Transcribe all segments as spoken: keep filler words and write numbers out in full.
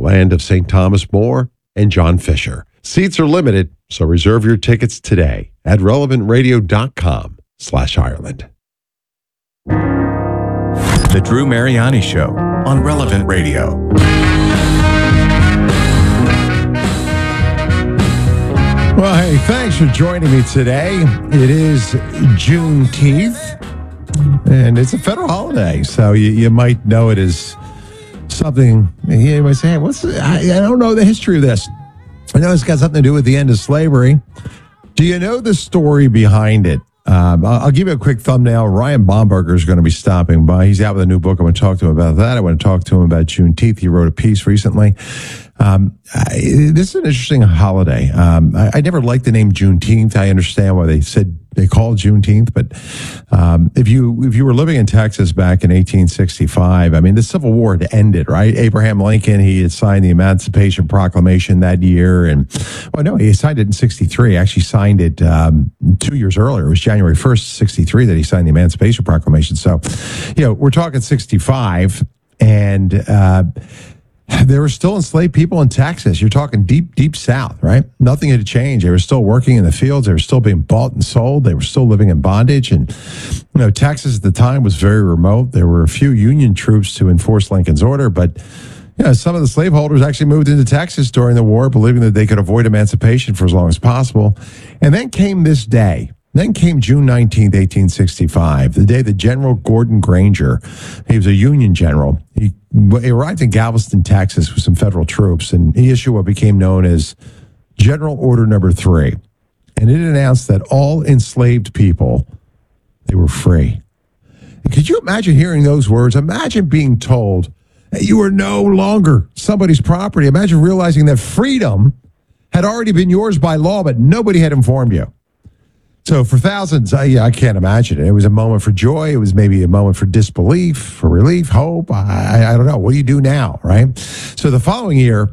land of Saint Thomas More and John Fisher. Seats are limited, so reserve your tickets today at relevantradio.com slash Ireland. The Drew Mariani Show on Relevant Radio. Well, hey, thanks for joining me today. It is Juneteenth, and it's a federal holiday, so you, you might know it as something. You might say, hey, what's the, I, I don't know the history of this. I know it's got something to do with the end of slavery. Do you know the story behind it? Um, I'll, I'll give you a quick thumbnail. Ryan Bomberger is going to be stopping by. He's out with a new book. I want to talk to him about that. I want to talk to him about Juneteenth. He wrote a piece recently. Um, I, this is an interesting holiday. Um, I, I never liked the name Juneteenth. I understand why they said they call it Juneteenth, but um, if you if you were living in Texas back in eighteen sixty-five, I mean, the Civil War had ended, right? Abraham Lincoln, he had signed the Emancipation Proclamation that year, and well, no, he signed it in sixty-three. Actually, signed it um, two years earlier. It was January first, sixty-three, that he signed the Emancipation Proclamation. So, you know, we're talking sixty-five, and uh, there were still enslaved people in Texas. You're talking deep, deep South, right? Nothing had changed. They were still working in the fields. They were still being bought and sold. They were still living in bondage. And, you know, Texas at the time was very remote. There were a few Union troops to enforce Lincoln's order, but, you know, some of the slaveholders actually moved into Texas during the war, believing that they could avoid emancipation for as long as possible. And then came this day. Then came June nineteenth, eighteen sixty-five, the day that General Gordon Granger, he was a Union general, he, he arrived in Galveston, Texas with some federal troops, and he issued what became known as General Order Number Three. And it announced that all enslaved people, they were free. And could you imagine hearing those words? Imagine being told that you are no longer somebody's property. Imagine realizing that freedom had already been yours by law, but nobody had informed you. So for thousands, I, yeah, I can't imagine it. It was a moment for joy. It was maybe a moment for disbelief, for relief, hope. I, I don't know. What do you do now, right? So the following year,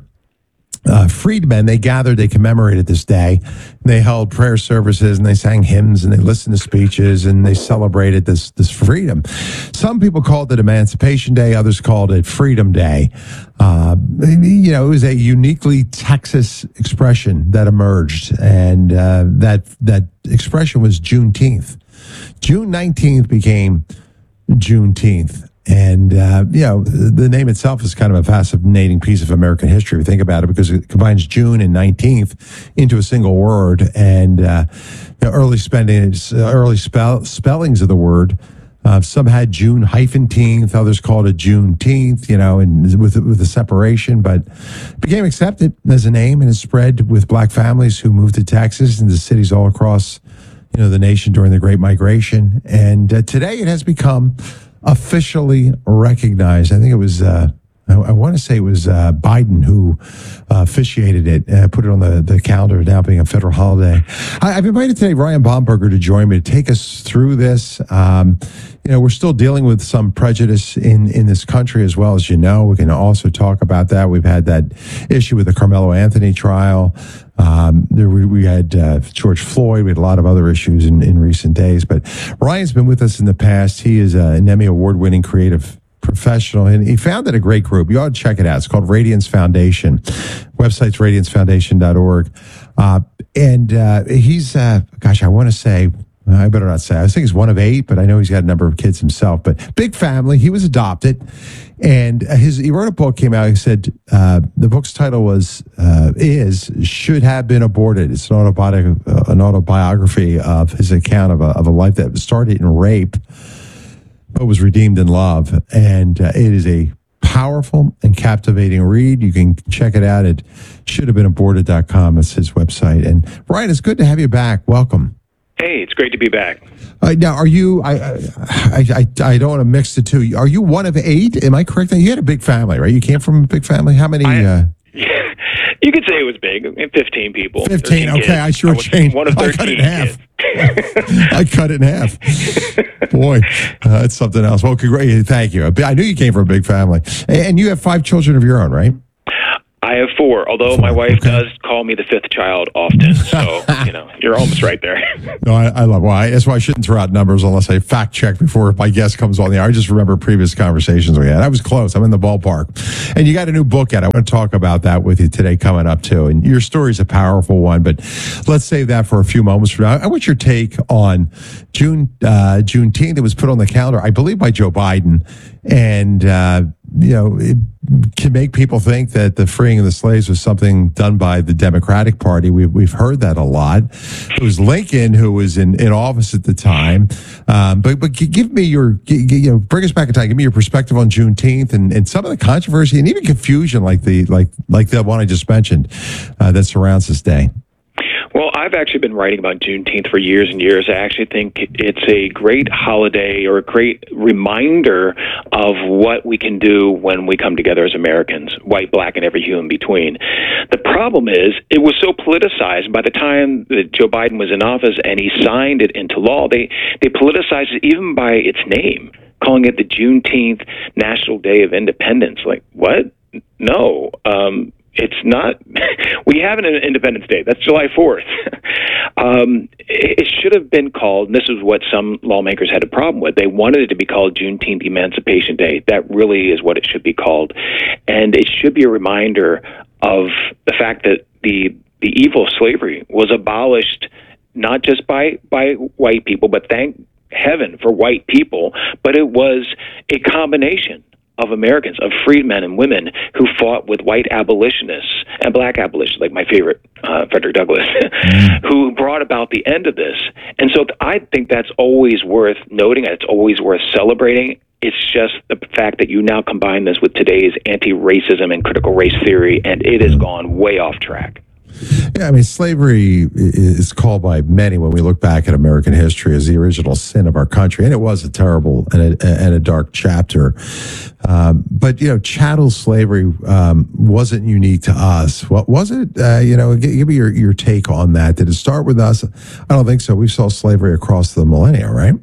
uh, freedmen, they gathered, they commemorated this day. They held prayer services, and they sang hymns, and they listened to speeches, and they celebrated this, this freedom. Some people called it Emancipation Day. Others called it Freedom Day. Uh, you know, it was a uniquely Texas expression that emerged, and uh, that that expression was Juneteenth. June nineteenth became Juneteenth. And, uh, you know, the name itself is kind of a fascinating piece of American history, if you think about it, because it combines June and nineteenth into a single word. And uh, the early, spending, uh, early spell, spellings of the word, uh, some had June hyphen teenth, others called it Juneteenth, you know, and with, with the separation, but it became accepted as a name, and it spread with black families who moved to Texas and to cities all across, you know, the nation during the Great Migration. And uh, today it has become officially recognized. I think it was, uh, I, I want to say it was uh, Biden who uh, officiated it, uh, put it on the, the calendar, now being a federal holiday. I, I've invited today Ryan Bomberger to join me to take us through this. Um, you know, we're still dealing with some prejudice in, in this country, as well as you know. We can also talk about that. We've had that issue with the Carmelo Anthony trial. Um, there we, we had uh, George Floyd. We had a lot of other issues in, in recent days. But Ryan's been with us in the past. He is uh, an Emmy Award-winning creative professional, and he founded a great group. You ought to check it out. It's called Radiance Foundation. Website's radiance foundation dot org. Uh, and uh, he's, uh, gosh, I want to say, I better not say. I think he's one of eight, but I know he's got a number of kids himself. But big family. He was adopted, and his he wrote a book. Came out. He said uh, the book's title was uh, is should have been aborted. It's an autobiography, uh, an autobiography of his account of a of a life that started in rape, but was redeemed in love. And uh, it is a powerful and captivating read. You can check it out at should have been aborted dot com. It's his website. And Ryan, it's good to have you back. Welcome. Hey, it's great to be back. Uh, now, are you, I, I I I don't want to mix the two. Are you one of eight? Am I correct? You had a big family, right? You came from a big family? How many? I, uh, yeah, you could say it was big. fifteen people. fifteen, okay. Kids. I sure I was changed. One of I cut it in half. I cut it in half. Boy, uh, that's something else. Well, congrats. Thank you. I knew you came from a big family. And you have five children of your own, right? I I have four, although my wife Okay. does call me the fifth child often. So, you know, you're almost right there. No, I, I love. Well, I, that's why I shouldn't throw out numbers unless I fact check before my guest comes on the air. I just remember previous conversations we had. I was close. I'm in the ballpark. And you got a new book out. I want to talk about that with you today coming up too. And your story's a powerful one, but let's save that for a few moments from now. I want your take on June uh, Juneteenth. It was put on the calendar, I believe, by Joe Biden, and uh, you know, it can make people think that the freeing of the slaves was something done by the Democratic Party. We've we've heard that a lot. It was Lincoln who was in, in office at the time. Um, but but g- give me your g- g- you know bring us back in time. Give me your perspective on Juneteenth and, and some of the controversy and even confusion like the like like the one I just mentioned uh, that surrounds this day. Well, I've actually been writing about Juneteenth for years and years. I actually think it's a great holiday or a great reminder of what we can do when we come together as Americans, white, black, and every hue in between. The problem is it was so politicized. By the time that Joe Biden was in office and he signed it into law, they, they politicized it even by its name, calling it the Juneteenth National Day of Independence. Like, what? No. Um It's not. We have an Independence Day. That's July fourth. um, it should have been called, and this is what some lawmakers had a problem with. They wanted it to be called Juneteenth Emancipation Day. That really is what it should be called. And it should be a reminder of the fact that the the evil of slavery was abolished not just by, by white people, but thank heaven for white people, but it was a combination of Americans, of freedmen and women who fought with white abolitionists and black abolitionists, like my favorite, uh, Frederick Douglass, who brought about the end of this. And so I think that's always worth noting. It's always worth celebrating. It's just the fact that you now combine this with today's anti-racism and critical race theory, and it has gone way off track. Yeah, I mean, slavery is called by many when we look back at American history as the original sin of our country, and it was a terrible and a, and a dark chapter. Um, but you know, chattel slavery um, wasn't unique to us. What was it? Uh, you know, give, give me your your take on that. Did it start with us? I don't think so. We saw slavery across the millennia, right?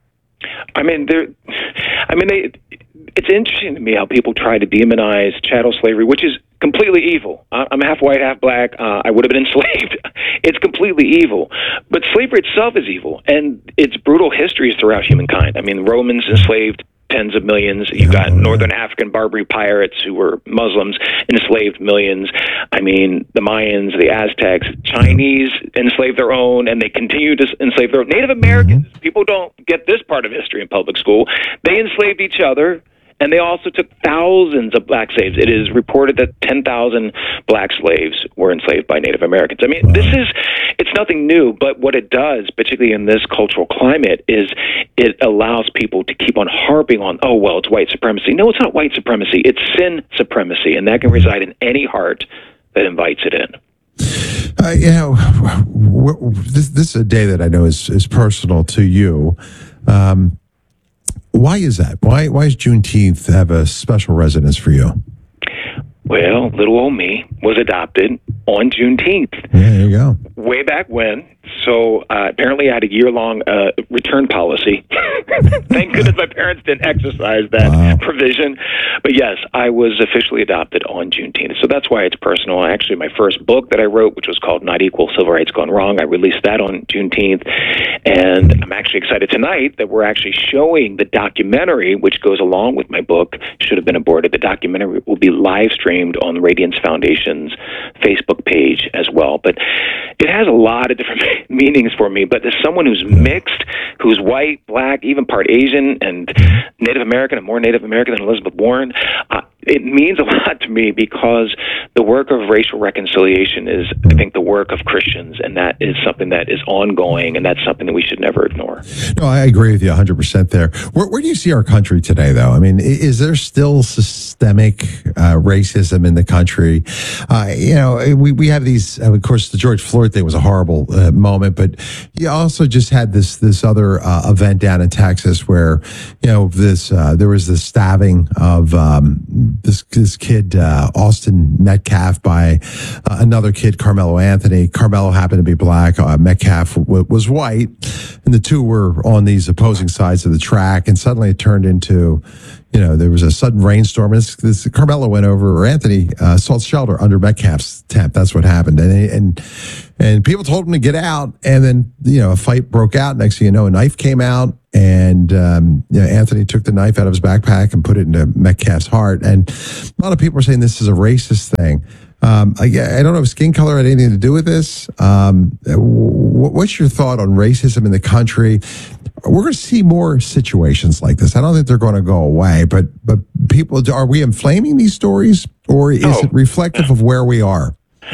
I mean, there. I mean, they. It's interesting to me how people try to demonize chattel slavery, which is completely evil. I'm half white, half black. Uh, I would have been enslaved. It's completely evil. But slavery itself is evil, and its brutal histories throughout humankind. I mean, the Romans enslaved tens of millions. You've got Northern African Barbary pirates who were Muslims, enslaved millions. I mean, the Mayans, the Aztecs, Chinese enslaved their own, and they continue to enslave their own. Native Americans, people don't get this part of history in public school. They enslaved each other. And they also took thousands of black slaves. It is reported that ten thousand black slaves were enslaved by Native Americans. I mean, this is, it's nothing new, but what it does, particularly in this cultural climate, is it allows people to keep on harping on, oh, well, it's white supremacy. No, it's not white supremacy. It's sin supremacy, and that can reside in any heart that invites it in. Uh, you know, w- w- this, this is a day that I know is, is personal to you. Um, Why is that? Why why does Juneteenth have a special resonance for you? Well, little old me was adopted on Juneteenth. Yeah, there you go. Way back when. So uh, apparently I had a year-long uh, return policy. Thank goodness my parents didn't exercise that Wow. provision. But yes, I was officially adopted on Juneteenth. So that's why it's personal. Actually, my first book that I wrote, which was called Not Equal, Civil Rights Gone Wrong, I released that on Juneteenth. And I'm actually excited tonight that we're actually showing the documentary, which goes along with my book, Should Have Been Aborted. The documentary will be live streamed on the Radiance Foundation's Facebook page as well. But it has a lot of different meanings for me. But as someone who's mixed, who's white, black, even part Asian, and Native American, and more Native American than Elizabeth Warren, uh, it means a lot to me because the work of racial reconciliation is, I think, the work of Christians, and that is something that is ongoing, and that's something that we should never ignore. No, I agree with you one hundred percent there. Where, where do you see our country today, though? I mean, i- is there still systemic uh, racism in the country? Uh, you know, we, we have these, uh, of course, the George Floyd thing was a horrible uh, moment, but you also just had this this other uh, event down in Texas where, you know, this uh, there was the stabbing of um, this this kid, uh, Austin Metcalf, by uh, another kid, Carmelo Anthony. Carmelo happened to be black. Uh, Metcalf w- was white. And the two were on these opposing sides of the track. And suddenly it turned into, you know, there was a sudden rainstorm. And this, this Carmelo went over, or Anthony uh, sought shelter under Metcalf's tent. That's what happened. And, and and people told him to get out. And then, you know, a fight broke out. Next thing you know, a knife came out. And um, you know, Anthony took the knife out of his backpack and put it into Metcalf's heart. And a lot of people are saying this is a racist thing. Um, I, I don't know if skin color had anything to do with this. Um, what's your thought on racism in the country? We're going to see more situations like this. I don't think they're going to go away, but but people, are we inflaming these stories, or is oh. it reflective of where we are?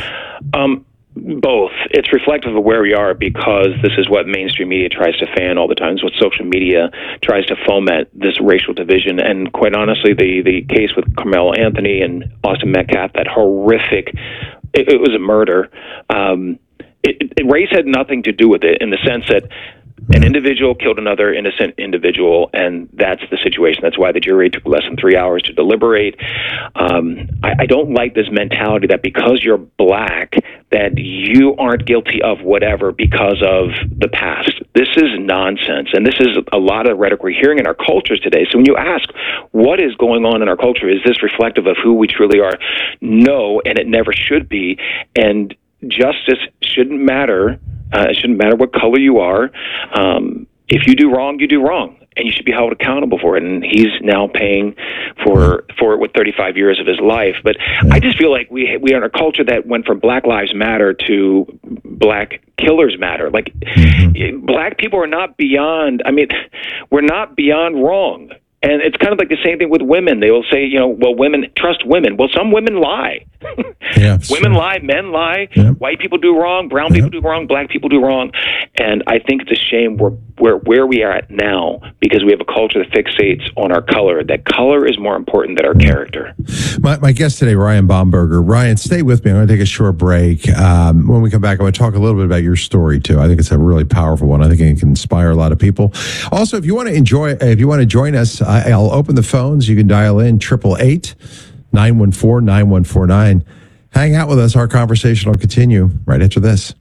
Um, both. It's reflective of where we are because this is what mainstream media tries to fan all the time. It's what social media tries to foment, this racial division. And quite honestly, the, the case with Carmelo Anthony and Austin Metcalf, that horrific, it, it was a murder. Um, it, it, race had nothing to do with it in the sense that an individual killed another innocent individual, and that's the situation. That's why the jury took less than three hours to deliberate. Um, I, I don't like this mentality that because you're black, that you aren't guilty of whatever because of the past. This is nonsense, and this is a lot of rhetoric we're hearing in our cultures today. So when you ask, what is going on in our culture? Is this reflective of who we truly are? No, and it never should be. And justice shouldn't matter. Uh, it shouldn't matter what color you are. Um, if you do wrong, you do wrong, and you should be held accountable for it. And he's now paying for for it with thirty-five years of his life. But I just feel like we we are in a culture that went from Black Lives Matter to Black Killers Matter. Like, mm-hmm. Black people are not beyond. I mean, we're not beyond wrong. And it's kind of like the same thing with women. They will say, you know, well, women, trust women. Well, some women lie. Yeah, women lie, men lie, yeah. White people do wrong, brown yeah. people do wrong, black people do wrong. And I think it's a shame where, where, where we are at now, because we have a culture that fixates on our color. That color is more important than our character. My, my guest today, Ryan Bomberger. Ryan, stay with me. I'm going to take a short break. Um, when we come back, I want to talk a little bit about your story, too. I think it's a really powerful one. I think it can inspire a lot of people. Also, if you want to enjoy, if you want to join us, I'll open the phones. You can dial in triple eight, nine one four, nine one four nine. Hang out with us. Our conversation will continue right after this.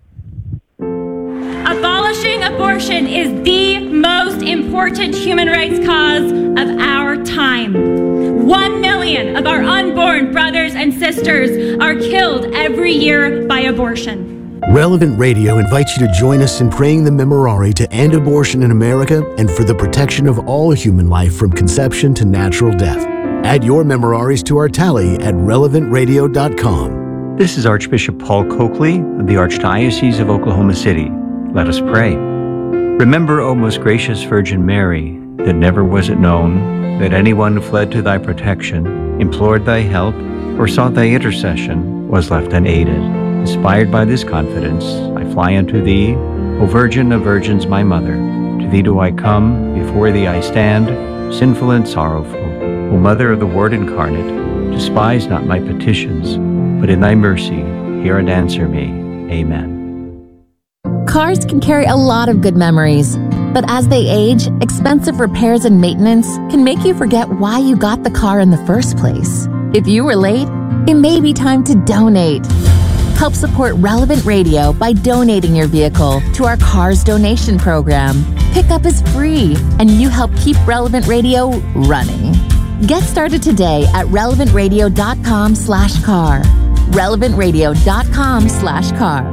Abolishing abortion is the most important human rights cause of our time. One million of our unborn brothers and sisters are killed every year by abortion. Relevant Radio invites you to join us in praying the Memorare to end abortion in America and for the protection of all human life from conception to natural death. Add your Memoraries to our tally at relevant radio dot com. This is Archbishop Paul Coakley of the Archdiocese of Oklahoma City. Let us pray. Remember, O most gracious Virgin Mary, that never was it known that anyone who fled to thy protection, implored thy help, or sought thy intercession was left unaided. Inspired by this confidence, I fly unto thee, O Virgin of Virgins, my Mother. To thee do I come, before thee I stand, sinful and sorrowful. O Mother of the Word incarnate, despise not my petitions, but in thy mercy, hear and answer me. Amen. Cars can carry a lot of good memories, but as they age, expensive repairs and maintenance can make you forget why you got the car in the first place. If you were late, it may be time to donate. Help support Relevant Radio by donating your vehicle to our Cars Donation Program. Pickup is free, and you help keep Relevant Radio running. Get started today at relevant radio dot com slash car. relevant radio dot com slash car.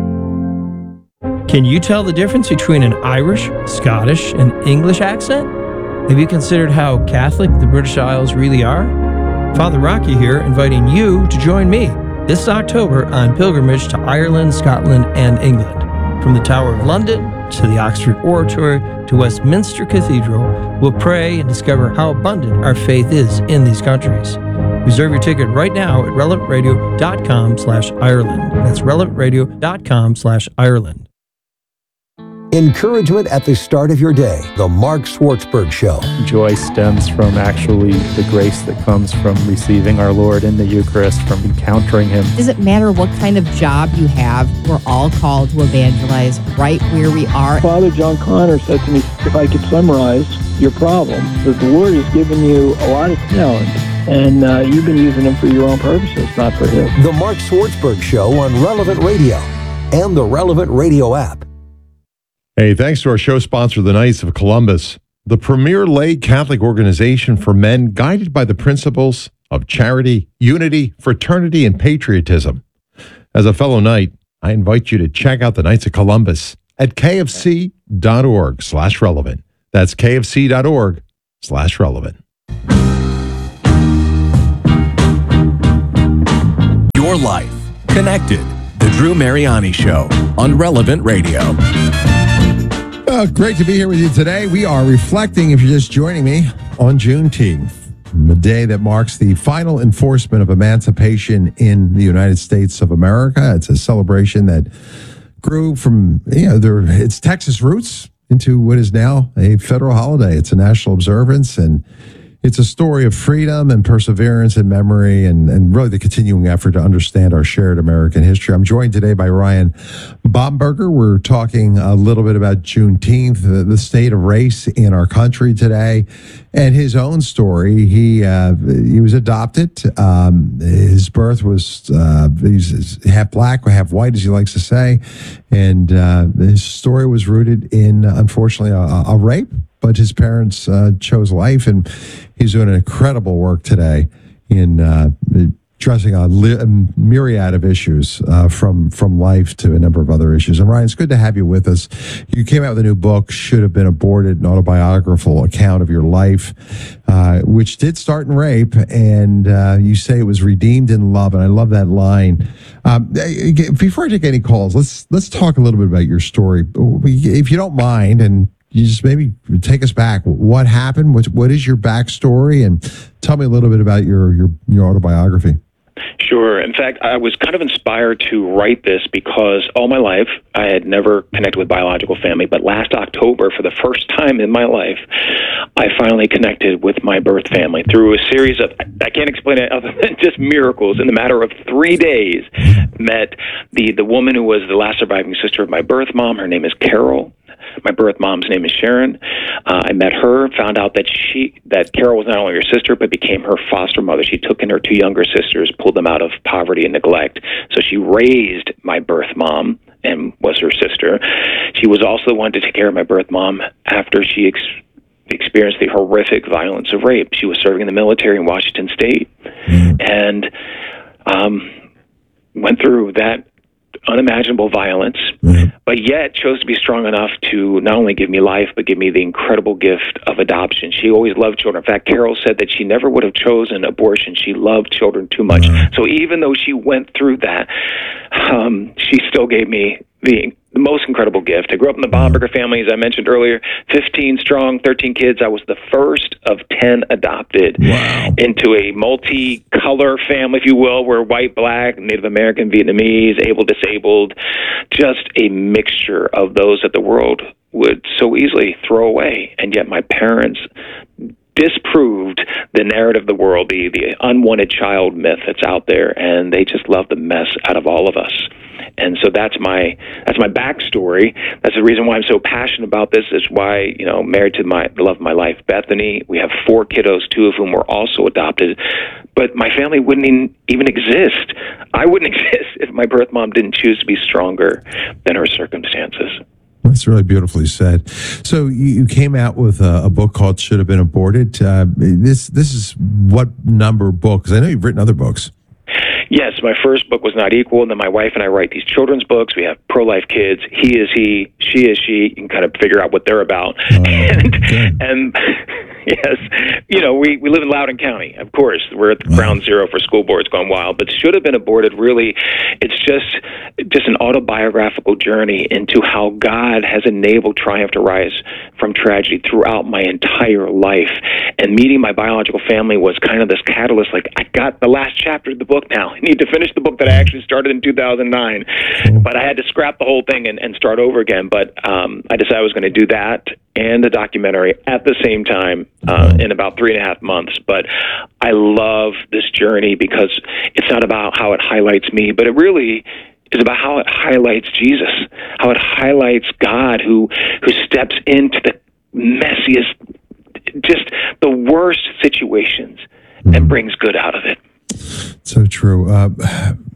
Can you tell the difference between an Irish, Scottish, and English accent? Have you considered how Catholic the British Isles really are? Father Rocky here, inviting you to join me this October on pilgrimage to Ireland, Scotland, and England. From the Tower of London to the Oxford Oratory to Westminster Cathedral, we'll pray and discover how abundant our faith is in these countries. Reserve your ticket right now at relevant radio dot com slash Ireland. That's relevant radio dot com slash Ireland. Encouragement at the start of your day. The Mark Schwartzberg Show. Joy stems from actually the grace that comes from receiving our Lord in the Eucharist, from encountering Him. Does it matter what kind of job you have? We're all called to evangelize right where we are. Father John Connor said to me, if I could summarize your problem, that the Lord has given you a lot of talent, and uh, you've been using them for your own purposes, not for His. The Mark Schwartzberg Show on Relevant Radio and the Relevant Radio app. Hey, thanks to our show sponsor, the Knights of Columbus. the premier lay Catholic organization for men guided by the principles of charity, unity, fraternity, and patriotism. As a fellow knight, I invite you to check out the Knights of Columbus at kfc.org slash relevant. That's kfc.org slash relevant. Your life connected. The Drew Mariani Show on Relevant Radio. Uh, great to be here with you today. We are reflecting, if you're just joining me, on Juneteenth, the day that marks the final enforcement of emancipation in the United States of America. It's a celebration that grew from, you know, their, its Texas roots into what is now a federal holiday. It's a national observance, and it's a story of freedom and perseverance and memory and, and really the continuing effort to understand our shared American history. I'm joined today by Ryan Bomberger. We're talking a little bit about Juneteenth, the, the state of race in our country today, and his own story. He uh, he was adopted. Um, his birth was, uh, he's half black or half white, as he likes to say, and uh, his story was rooted in, unfortunately, a, a rape. But his parents uh, chose life, and he's doing an incredible work today in uh, addressing a, li- a myriad of issues uh, from from life to a number of other issues. And Ryan, it's good to have you with us. You came out with a new book, Should Have Been Aborted, an autobiographical account of your life, uh, which did start in rape, and uh, you say it was redeemed in love, and I love that line. Um, before I take any calls, let's let's talk a little bit about your story, if you don't mind, and you just maybe take us back. What happened? What, what is your backstory? And tell me a little bit about your, your, your autobiography. Sure. In fact, I was kind of inspired to write this because all my life I had never connected with biological family, but last October, for the first time in my life, I finally connected with my birth family through a series of, I can't explain it other than just miracles. In the matter of three days, met the, the woman who was the last surviving sister of my birth mom. Her name is Carol. My birth mom's name is Sharon. Uh, I met her, found out that she that Carol was not only her sister, but became her foster mother. She took in her two younger sisters, pulled them out of poverty and neglect. So she raised my birth mom and was her sister. She was also the one to take care of my birth mom after she ex- experienced the horrific violence of rape. She was serving in the military in Washington State, mm. and um, went through that unimaginable violence, mm-hmm. but yet chose to be strong enough to not only give me life, but give me the incredible gift of adoption. She always loved children. In fact, Carol said that she never would have chosen abortion. She loved children too much. Mm-hmm. So even though she went through that, um, she still gave me the the most incredible gift. I grew up in the Bomberger family, as I mentioned earlier, fifteen strong, thirteen kids. I was the first of ten adopted wow. into a multi-color family, if you will. We're white, black, Native American, Vietnamese, able, disabled, just a mixture of those that the world would so easily throw away. And yet my parents disproved the narrative of the world, the, the unwanted child myth that's out there, and they just love the mess out of all of us. And so that's my that's my backstory. That's the reason why I'm so passionate about this. Is why, you know, married to my the love of my life, Bethany. We have four kiddos, two of whom were also adopted. But my family wouldn't even exist. I wouldn't exist if my birth mom didn't choose to be stronger than her circumstances. That's really beautifully said. So you came out with a, a book called Should Have Been Aborted. Uh, this this is what number book? Because I know you've written other books. Yes, my first book was Not Equal, and then my wife and I write these children's books. We have pro-life kids. He is he, she is she. You can kind of figure out what they're about. Uh, and, okay. and yes, you know, we, we live in Loudoun County, of course. We're at the wow. ground zero for school boards gone wild. But Should Have Been Aborted, really, it's just just an autobiographical journey into how God has enabled triumph to rise from tragedy throughout my entire life. And meeting my biological family was kind of this catalyst, like, I got the last chapter of the book now. I need to finish the book that I actually started in two thousand nine. But I had to scrap the whole thing and, and start over again. But um, I decided I was going to do that and the documentary at the same time uh, in about three and a half months. But I love this journey because it's not about how it highlights me, but it really is about how it highlights Jesus, how it highlights God who who steps into the messiest, just the worst situations and brings good out of it. So true. Uh,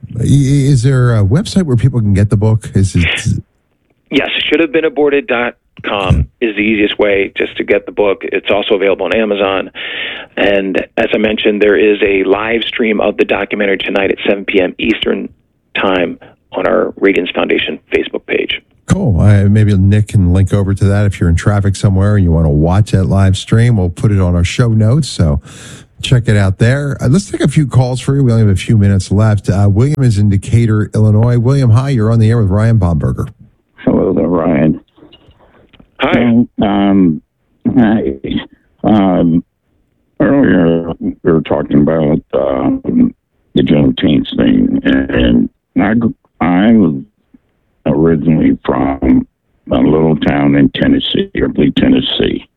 is there a website where people can get the book? Is it? Yes, should have been aborted dot com is the easiest way just to get the book. It's also available on Amazon. And as I mentioned, there is a live stream of the documentary tonight at seven p.m. Eastern Time on our Radiance Foundation Facebook page. Cool. Uh, maybe Nick can link over to that if you're in traffic somewhere and you want to watch that live stream. We'll put it on our show notes, so check it out there. Uh, let's take a few calls for you. We only have a few minutes left. Uh, William is in Decatur, Illinois. William, hi. You're on the air with Ryan Baumberger. Hello there, Ryan. Hi. Um, I, um, earlier we were talking about uh, the Juneteenth thing, and I, I was originally from a little town in Tennessee, Ripley, Tennessee.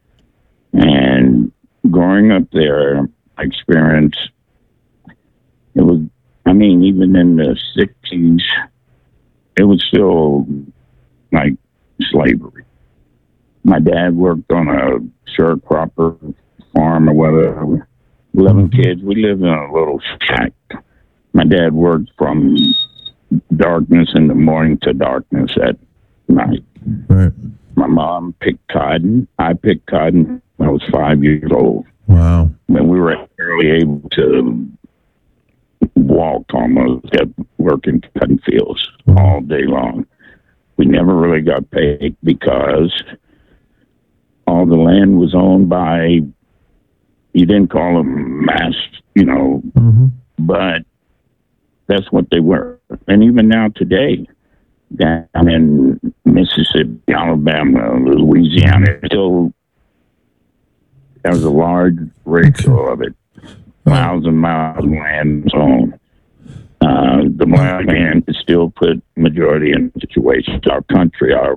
And growing up there, I experienced, it was, I mean, even in the sixties, it was still like slavery. My dad worked on a sharecropper farm or whatever. eleven kids. We lived in a little shack. My dad worked from darkness in the morning to darkness at night. Right. My mom picked cotton. I picked cotton when I was five years old. Wow. When we were barely able to walk almost, at working cotton fields all day long. We never really got paid because all the land was owned by, you didn't call them mass, you know, mm-hmm. but that's what they were. And even now today, down in Mississippi, Alabama, Louisiana, still there's a large ratio of it. Miles and miles of land is owned. Uh, the land is still put majority in situations. Our country, our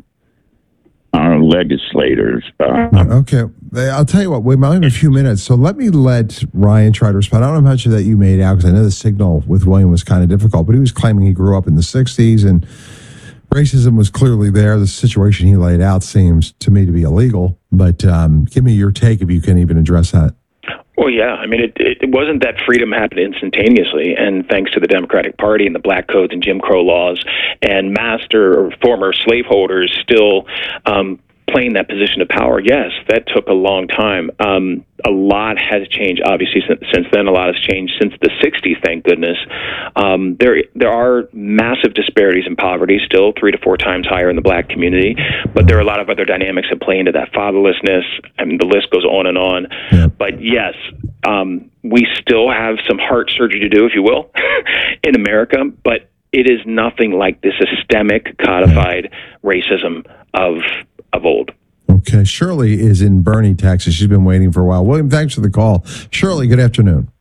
our legislators. Uh, okay. I'll tell you what, we might have a few minutes, so let me let Ryan try to respond. I don't know how much of that you made out, because I know the signal with William was kind of difficult, but he was claiming he grew up in the sixties and racism was clearly there. The situation he laid out seems to me to be illegal, but um, give me your take if you can even address that. Well, yeah. I mean, it, it wasn't that freedom happened instantaneously, and thanks to the Democratic Party and the black codes and Jim Crow laws, and master or former slaveholders still um, playing that position of power, yes, that took a long time. Um, a lot has changed, obviously, since, since then. A lot has changed since the sixties, thank goodness. Um, there there are massive disparities in poverty, still three to four times higher in the black community, but there are a lot of other dynamics that play into that. Fatherlessness, I mean, the list goes on and on. Yeah. But yes, um, we still have some heart surgery to do, if you will, in America, but it is nothing like the systemic, codified racism of of old. Okay. Shirley is in Bernie, Texas. She's been waiting for a while. William, thanks for the call. Shirley, good afternoon.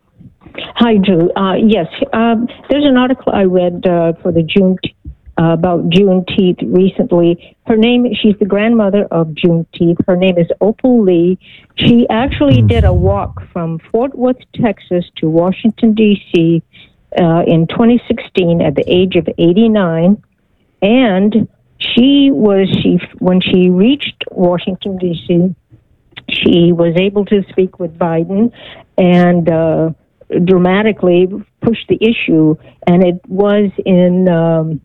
Hi, Drew. Uh, yes, um, there's an article I read uh, for the June uh, about Juneteenth recently. Her name, she's the grandmother of Juneteenth. Her name is Opal Lee. She actually mm. did a walk from Fort Worth, Texas to Washington, D C uh, in twenty sixteen at the age of eighty-nine. And she was, she when she reached Washington, D C, she was able to speak with Biden and uh, dramatically push the issue, and it was in, um,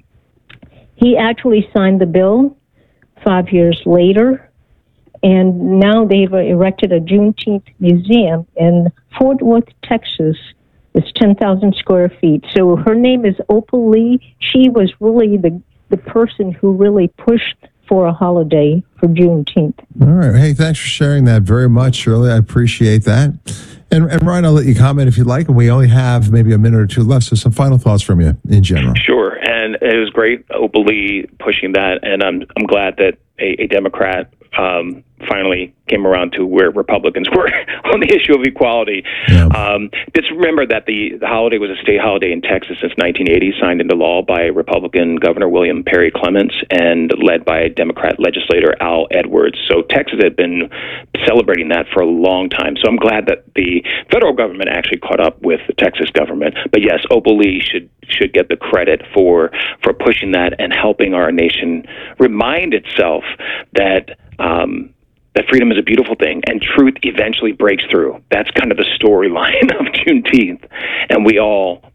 he actually signed the bill five years later, and now they've erected a Juneteenth museum in Fort Worth, Texas. It's ten thousand square feet. So her name is Opal Lee. She was really the, the person who really pushed for a holiday for Juneteenth. All right. Hey, thanks for sharing that very much, Shirley. I appreciate that. And, and Ryan, I'll let you comment if you'd like. And we only have maybe a minute or two left. So some final thoughts from you in general. Sure. And it was great, Opal Lee pushing that. And I'm I'm glad that a, a Democrat um, finally came around to where Republicans were on the issue of equality. Yeah. Um, just remember that the, the holiday was a state holiday in Texas since nineteen eighty, signed into law by Republican Governor William Perry Clements and led by Democrat legislator Al Edwards. So Texas had been celebrating that for a long time. So I'm glad that the federal government actually caught up with the Texas government. But yes, Opal Lee should should get the credit for for pushing that and helping our nation remind itself that um, that freedom is a beautiful thing and truth eventually breaks through. That's kind of the storyline of Juneteenth, and we all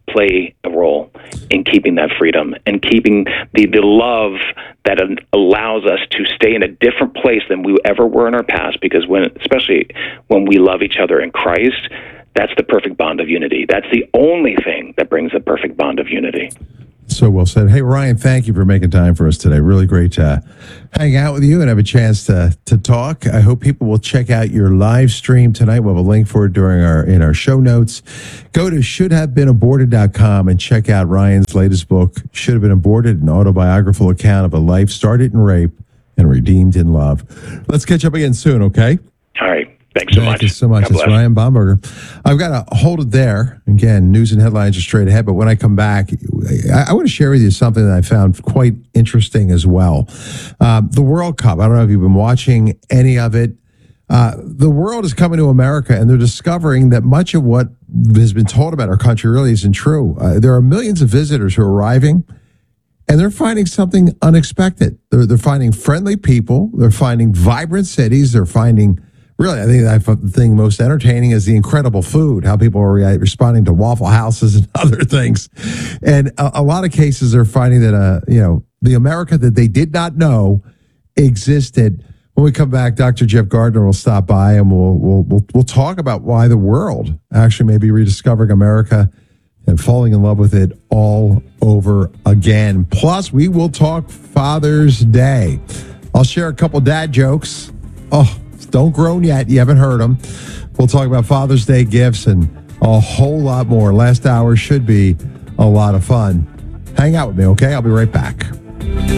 play a role in keeping that freedom and keeping the, the love that allows us to stay in a different place than we ever were in our past, because when, especially when we love each other in Christ, that's the perfect bond of unity. That's the only thing that brings the perfect bond of unity. So well said. Hey, Ryan, thank you for making time for us today. Really great to hang out with you and have a chance to to talk. I hope people will check out your live stream tonight. We'll have a link for it during our in our show notes. Go to should have been aborted dot com and check out Ryan's latest book, Should Have Been Aborted, an autobiographical account of a life started in rape and redeemed in love. Let's catch up again soon, okay? All right. Thanks so Thank much. you so much. God It's bless. Ryan Baumberger. I've got to hold it there. Again, news and headlines are straight ahead. But when I come back, I, I want to share with you something that I found quite interesting as well. Um, the World Cup. I don't know if you've been watching any of it. Uh, the world is coming to America, and they're discovering that much of what has been told about our country really isn't true. Uh, there are millions of visitors who are arriving, and they're finding something unexpected. They're, they're finding friendly people. They're finding vibrant cities. They're finding... Really, I think the thing most entertaining is the incredible food, how people are re- responding to Waffle Houses and other things. And a, a lot of cases they're finding that, uh, you know, the America that they did not know existed. When we come back, Doctor Jeff Gardner will stop by and we'll, we'll, we'll, we'll talk about why the world actually may be rediscovering America and falling in love with it all over again. Plus, we will talk Father's Day. I'll share a couple dad jokes. Oh, don't groan yet. You haven't heard them. We'll talk about Father's Day gifts and a whole lot more. Last hour should be a lot of fun. Hang out with me, okay? I'll be right back.